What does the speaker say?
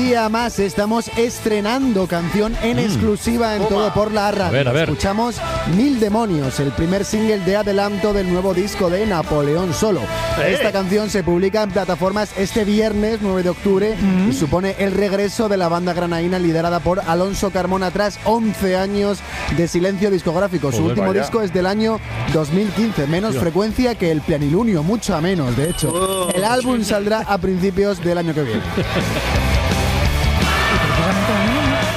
día más estamos estrenando canción en exclusiva en Todo por la Radio. A ver. Escuchamos Mil Demonios, el primer single de adelanto del nuevo disco de Napoleón Solo. Esta canción se publica en plataformas este viernes 9 de octubre y supone el regreso de la banda granaína liderada por Alonso Carmona tras 11 años de silencio discográfico. Su último disco es del año 2015, menos frecuencia que el Planilunio, mucho menos, de hecho. El álbum saldrá a principios del año que viene.